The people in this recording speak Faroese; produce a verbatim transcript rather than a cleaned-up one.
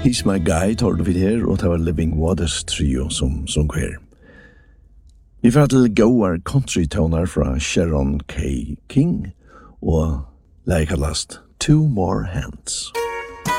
He's My Guy, tar du vid her, og det var Living Waters trio som som her. Vi får til Goar country-toner fra Sharon K. King, og leikallast Two More Hands.